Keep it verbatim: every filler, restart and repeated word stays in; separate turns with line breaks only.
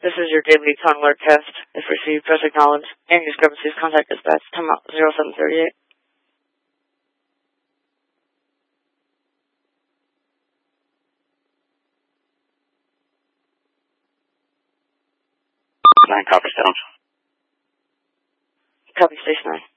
This is your daily con alert test. If received, press acknowledge. Any discrepancies, contact dispatch. Time out zero seven thirty-eight.
Nine, copy, Stones.
Copy, station nine.